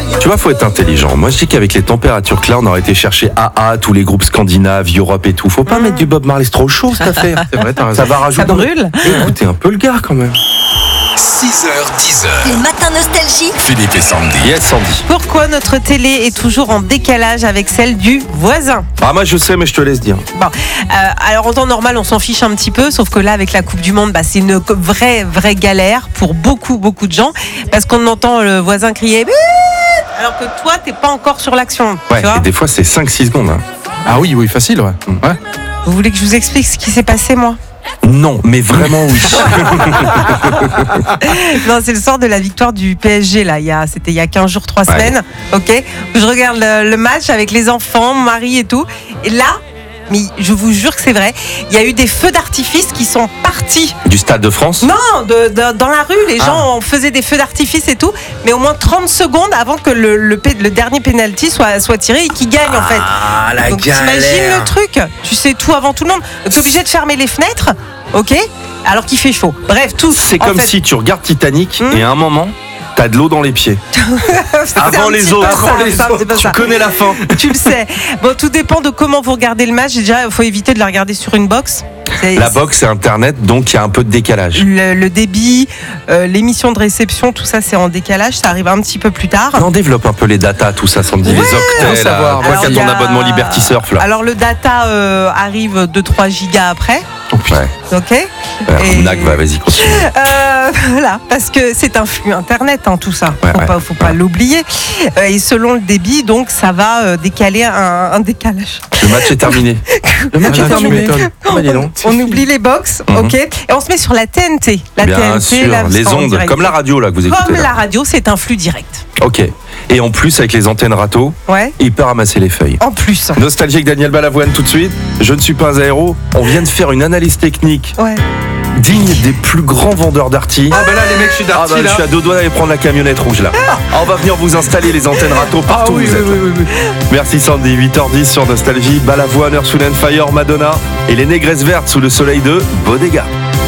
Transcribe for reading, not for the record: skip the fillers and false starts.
Tu vois, faut être intelligent. Moi, je dis qu'avec les températures que là, on aurait été chercher AA, tous les groupes scandinaves, Europe et tout. Faut pas mettre du Bob Marley, c'est trop chaud cette affaire. C'est vrai, t'as raison. Ça va rajouter. Ça brûle. Écoutez un peu le gars quand même. 6h, 10h. Les matins nostalgie. Philippe et Sandy. Yes, Sandy. Pourquoi notre télé est toujours en décalage avec celle du voisin? Ah, moi, je sais, mais je te laisse dire. Bon, alors en temps normal, on s'en fiche un petit peu, sauf que là, avec la Coupe du Monde, c'est une vraie galère pour beaucoup de gens, parce qu'on entend le voisin crier Bip !» alors que toi, t'es pas encore sur l'action. Ouais, tu vois. et des fois, c'est 5-6 secondes. Hein. Ah oui, facile, ouais. Vous voulez que je vous explique ce qui s'est passé, moi? Non, mais vraiment oui. Non, c'est le soir de la victoire du PSG, là. C'était il y a 15 jours, 3 semaines. Ok. Je regarde le match avec les enfants, mon mari et tout. Et là, mais je vous jure que c'est vrai, il y a eu des feux d'artifice qui sont partis. Du Stade de France? Non, dans la rue, les gens faisaient des feux d'artifice et tout, mais au moins 30 secondes avant que le dernier penalty soit tiré et qu'il gagne en fait. Ah, la Donc galère. t'imagines le truc, tu sais tout avant tout le monde. Donc t'es obligé de fermer les fenêtres, ok, alors qu'il fait chaud. Bref, tout. C'est en comme fait, si tu regardes Titanic et à un moment, t'as de l'eau dans les pieds. c'est Avant un les petit peu autres, ça, c'est pas tu ça. connais la fin. Tu le sais. Bon, tout dépend de comment vous regardez le match. Déjà, il faut éviter de la regarder sur une box. La box, c'est Internet, donc il y a un peu de décalage. Le débit, l'émission de réception, tout ça, c'est en décalage. Ça arrive un petit peu plus tard. On développe un peu les datas, tout ça, Sandy. Les octets, faut savoir. là. Toi qui as il y ton a- abonnement Liberty Surf, là. Alors, le data arrive 2-3 gigas après. Ouais. Ok. Nac, vas-y, continue. Voilà, parce que c'est un flux internet, tout ça. Ouais, Faut pas l'oublier. Et selon le débit, donc, ça va décaler un décalage. Le match est terminé. Le match est terminé. Ah, bah, dis donc. On oublie les box, ok. Et on se met sur la TNT. La Bien TNT, sûr, là, les c'est en ondes, direct. comme la radio, là, que vous écoutez. Comme là. la radio, c'est un flux direct. Ok. Et en plus, avec les antennes râteaux, Ouais. il peut ramasser les feuilles. En plus. Nostalgique Daniel Balavoine tout de suite. Je ne suis pas un aéro. On vient de faire une analyse technique Ouais. digne des plus grands vendeurs d'Arty. Ah ben là, les mecs, je suis Ah d'Arty, bah, je là. suis à deux doigts d'aller prendre la camionnette rouge là. On va venir vous installer les antennes râteaux partout. oui, où vous êtes. oui. Merci Sandy, 8h10 sur Nostalgie. Balavoine, Earth, Wind & Fire, Madonna et les négresses vertes sous le soleil de Bodega.